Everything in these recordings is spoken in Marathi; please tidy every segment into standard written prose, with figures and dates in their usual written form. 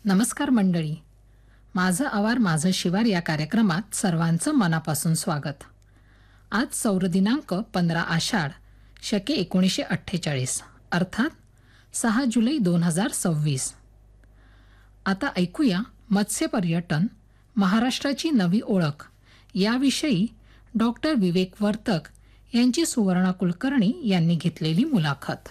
नमस्कार मंडळी. माझं आवार माझं शिवार या कार्यक्रमात सर्वांचं मनापासून स्वागत. आज सौर दिनांक 15 आषाढ शके 1948 अर्थात 6 जुलै 2026. आता ऐकूया मत्स्य पर्यटन महाराष्ट्राची नवी ओळख याविषयी डॉक्टर विवेक वर्तक यांची सुवर्णा कुलकर्णी यांनी घेतलेली मुलाखत.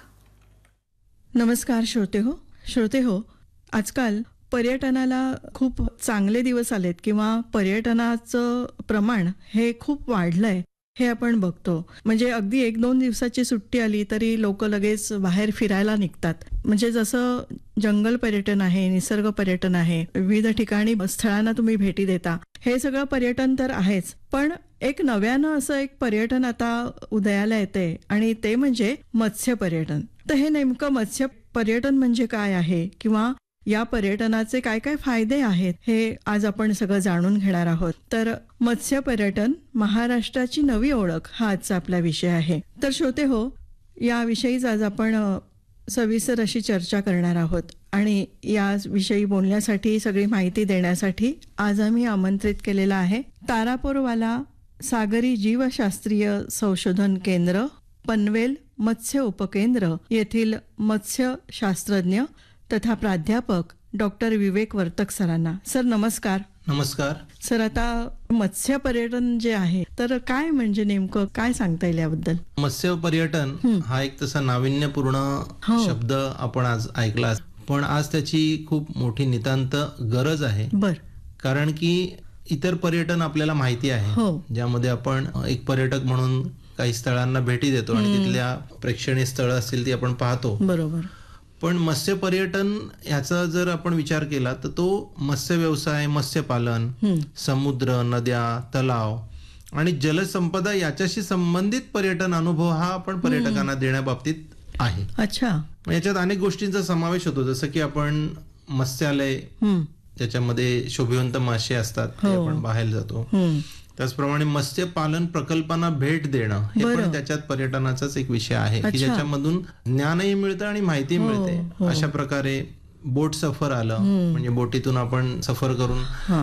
नमस्कार श्रोते हो, आजकाल पर्यटनाला खूप चांगले दिवस आलेत किंवा पर्यटनाचं प्रमाण हे खूप वाढलंय हे आपण बघतो. म्हणजे अगदी 1-2 दिवसाची सुट्टी आली तरी लोक लगेच बाहेर फिरायला निघतात. म्हणजे जसं जंगल पर्यटन आहे, निसर्ग पर्यटन आहे, विविध ठिकाणी स्थळांना तुम्ही भेटी देता, हे सगळं पर्यटन तर आहेच, पण एक नव्यानं असं एक पर्यटन आता उदयाला येते आणि ते म्हणजे मत्स्य पर्यटन. तर हे नेमकं मत्स्य पर्यटन म्हणजे काय आहे किंवा या पर्यटनाचे काय काय फायदे आहेत हे आज आपण सगळं जाणून घेणार आहोत. तर मत्स्य पर्यटन महाराष्ट्राची नवी ओळख हा आजचा आपला विषय आहे. तर श्रोते हो, याविषयीच आज आपण सविस्तर अशी चर्चा करणार आहोत आणि याविषयी बोलण्यासाठी, सगळी माहिती देण्यासाठी आज आम्ही आमंत्रित केलेला आहे तारापूरवाला सागरी जीवशास्त्रीय संशोधन केंद्र, पनवेल मत्स्य उपकेंद्र येथील मत्स्य शास्त्रज्ञ तथा प्राध्यापक डॉक्टर विवेक वर्तक सरांना. सर नमस्कार. नमस्कार सर, आता मत्स्य पर्यटन जे आहे तर काय म्हणजे नेमकं काय सांगता येईल याबद्दल? मत्स्य पर्यटन हा एक तसा नाविन्यपूर्ण शब्द आपण आज ऐकला, पण आज त्याची खूप मोठी नितांत गरज आहे. कारण की इतर पर्यटन आपल्याला माहिती आहे, ज्यामध्ये आपण एक पर्यटक म्हणून काही स्थळांना भेटी देतो आणि तिथल्या प्रेक्षणीय स्थळं असतील ती आपण पाहतो. बरोबर. पण मत्स्य पर्यटन ह्याचा जर आपण विचार केला तर तो मत्स्य व्यवसाय, मत्स्यपालन, समुद्र, नद्या, तलाव आणि जलसंपदा याच्याशी संबंधित पर्यटन अनुभव हा आपण पर्यटकांना देण्याबाबतीत आहे. अच्छा. याच्यात अनेक गोष्टींचा समावेश होतो, जसं की आपण मत्स्यालय, ज्याच्यामध्ये शोभिवंत मासे असतात, ते आपण पाहायला जातो. त्याचप्रमाणे मत्स्यपालन प्रकल्पांना भेट देणं हे पण त्याच्यात पर्यटनाचाच एक विषय आहे की ज्याच्यामधून ज्ञानही मिळतं आणि माहिती मिळते. अशा प्रकारे बोट सफर आलं, म्हणजे बोटीतून आपण सफर करून